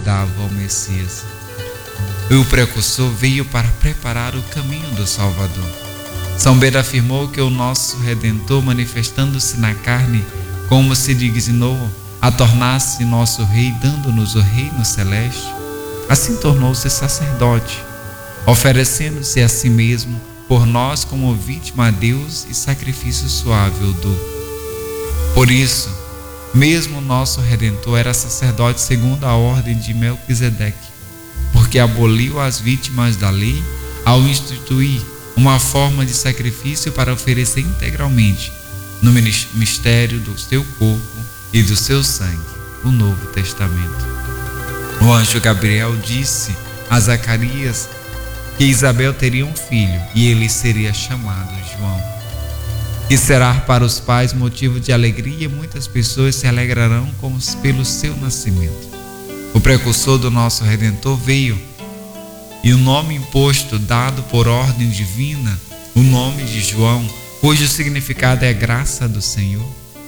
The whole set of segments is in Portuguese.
aguardava o Messias. O precursor veio para preparar o caminho do Salvador. São Beda afirmou que o nosso Redentor, manifestando-se na carne, como se dignou a tornar-se nosso Rei, dando-nos o reino celeste, assim tornou-se sacerdote, oferecendo-se a si mesmo por nós como vítima a Deus e sacrifício suave ao dor. Por isso, mesmo nosso Redentor era sacerdote segundo a ordem de Melquisedeque, porque aboliu as vítimas da lei ao instituir uma forma de sacrifício para oferecer integralmente no mistério do seu corpo e do seu sangue, o Novo Testamento. O anjo Gabriel disse a Zacarias que Isabel teria um filho e ele seria chamado João, que será para os pais motivo de alegria e muitas pessoas se alegrarão pelo seu nascimento. O precursor do nosso Redentor veio e o nome imposto, dado por ordem divina, o nome de João, cujo significado é graça do Senhor,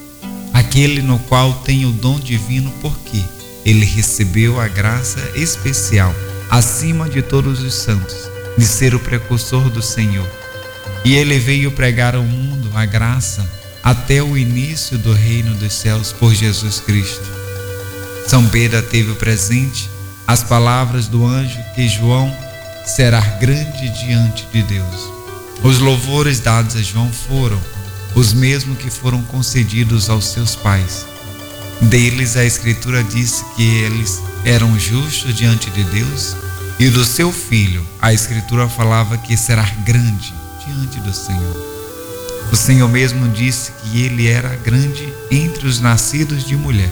aquele no qual tem o dom divino, porque ele recebeu a graça especial, acima de todos os santos, de ser o precursor do Senhor. E ele veio pregar ao mundo a graça até o início do reino dos céus por Jesus Cristo. São Beda teve presente as palavras do anjo que João será grande diante de Deus. Os louvores dados a João foram os mesmos que foram concedidos aos seus pais. Deles a Escritura disse que eles eram justos diante de Deus, e do seu filho a Escritura falava que será grande diante do Senhor. O Senhor mesmo disse que ele era grande entre os nascidos de mulher,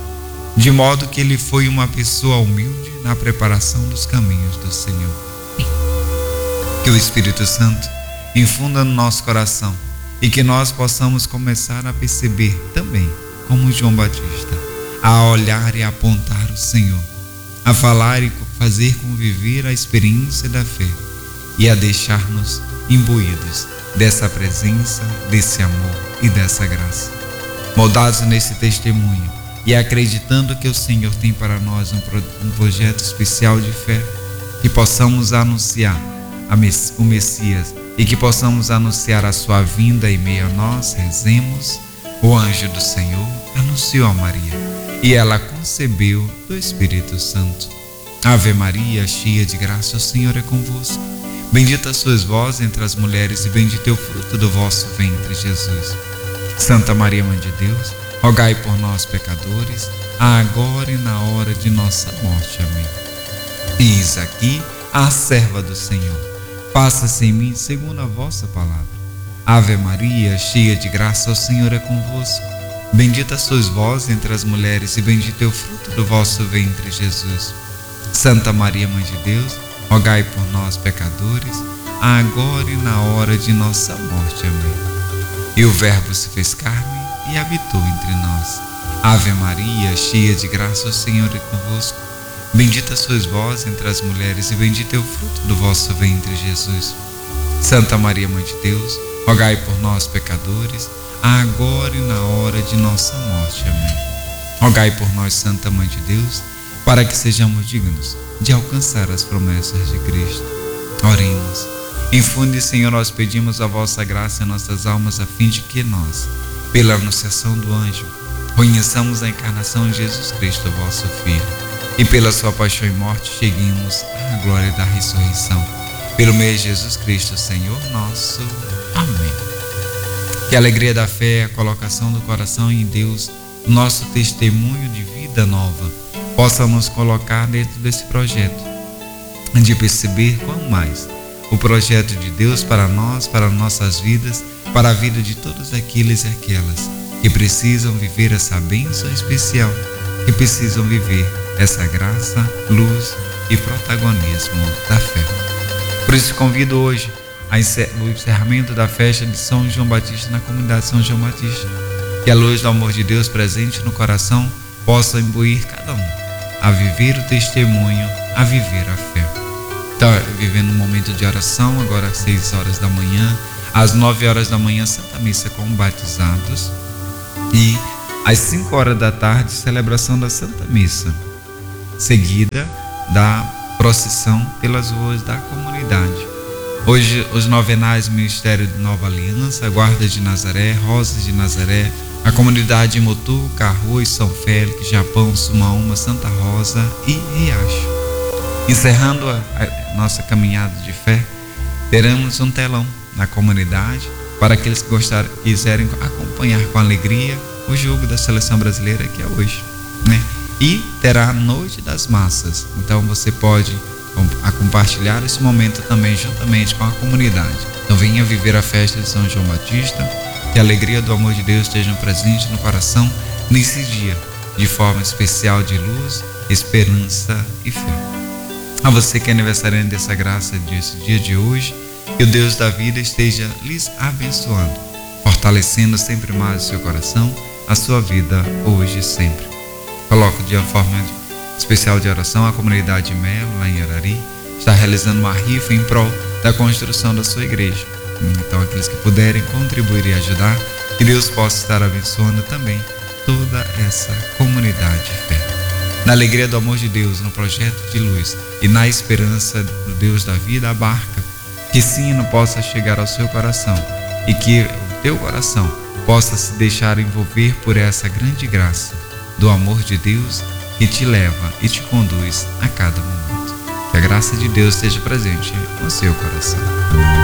de modo que ele foi uma pessoa humilde na preparação dos caminhos do Senhor. Que o Espírito Santo infunda no nosso coração e que nós possamos começar a perceber também, como João Batista, a olhar e a apontar o Senhor, a falar e fazer conviver a experiência da fé e a deixar-nos imbuídos dessa presença, desse amor e dessa graça. Moldados nesse testemunho e acreditando que o Senhor tem para nós um projeto especial de fé, que possamos anunciar o Messias e que possamos anunciar a sua vinda em meio a nós. Rezemos. O anjo do Senhor anunciou a Maria e ela concebeu do Espírito Santo. Ave Maria, cheia de graça, o Senhor é convosco. Bendita sois vós entre as mulheres e bendito é o fruto do vosso ventre, Jesus. Santa Maria, Mãe de Deus, rogai por nós, pecadores, agora e na hora de nossa morte. Amém. Eis aqui a serva do Senhor. Faça-se em mim segundo a vossa palavra. Ave Maria, cheia de graça, o Senhor é convosco. Bendita sois vós entre as mulheres e bendito é o fruto do vosso ventre, Jesus. Santa Maria, Mãe de Deus, rogai por nós, pecadores, agora e na hora de nossa morte. Amém. E o Verbo se fez carne e habitou entre nós. Ave Maria, cheia de graça, o Senhor é convosco. Bendita sois vós entre as mulheres e bendito é o fruto do vosso ventre, Jesus. Santa Maria, Mãe de Deus, rogai por nós, pecadores, agora e na hora de nossa morte. Amém. Rogai por nós, Santa Mãe de Deus, para que sejamos dignos de alcançar as promessas de Cristo. Oremos. Infunde, Senhor, nós pedimos a vossa graça em nossas almas, a fim de que nós, pela anunciação do anjo, conheçamos a encarnação de Jesus Cristo, vosso Filho, e pela sua paixão e morte cheguemos à glória da ressurreição. Pelo meio de Jesus Cristo, Senhor nosso. Amém. Que a alegria da fé, a colocação do coração em Deus, o nosso testemunho de vida nova, possa nos colocar dentro desse projeto, de perceber quão mais o projeto de Deus para nós, para nossas vidas, para a vida de todos aqueles e aquelas que precisam viver essa bênção especial, que precisam viver essa graça, luz e protagonismo da fé. Por isso convido hoje o encerramento da festa de São João Batista na comunidade São João Batista. Que a luz do amor de Deus presente no coração possa imbuir cada um a viver o testemunho, a viver a fé. Então, vivendo um momento de oração, agora às 6 horas da manhã, às 9 horas da manhã, Santa Missa com batizados, e às 5 horas da tarde, celebração da Santa Missa. seguida da procissão pelas ruas da comunidade. Hoje, os novenais Ministério de Nova Aliança, Guarda de Nazaré, Rosas de Nazaré, a comunidade de Mutu, Carruz, São Félix, Japão, Sumaúma, Santa Rosa e Riacho. Encerrando a nossa caminhada de fé, teremos um telão na comunidade para aqueles que quiserem acompanhar com alegria o jogo da seleção brasileira, que é hoje, né? E terá a Noite das Massas, então você pode compartilhar esse momento também juntamente com a comunidade. Então venha viver a festa de São João Batista, que a alegria do amor de Deus esteja presente no coração nesse dia, de forma especial de luz, esperança e fé. A você que é aniversariante dessa graça desse dia de hoje, que o Deus da vida esteja lhes abençoando, fortalecendo sempre mais o seu coração, a sua vida hoje e sempre. Coloco de uma forma especial de oração a comunidade de Melo, lá em Arari, está realizando uma rifa em prol da construção da sua igreja. Então, aqueles que puderem contribuir e ajudar, que Deus possa estar abençoando também toda essa comunidade de fé. Na alegria do amor de Deus, no projeto de luz e na esperança do Deus da vida, a barca, que esse hino possa chegar ao seu coração e que o teu coração possa se deixar envolver por essa grande graça do amor de Deus que te leva e te conduz a cada momento. Que a graça de Deus esteja presente no seu coração.